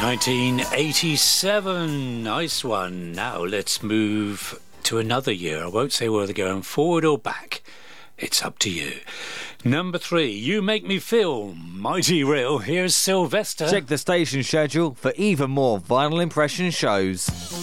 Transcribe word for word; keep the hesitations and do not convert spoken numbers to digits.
nineteen eighty-seven. Nice one. Now let's move to another year. I won't say whether going forward or back. It's up to you. Number three, You Make Me Feel Mighty Real. Here's Sylvester. Check the station schedule for even more Vinyl Impression shows.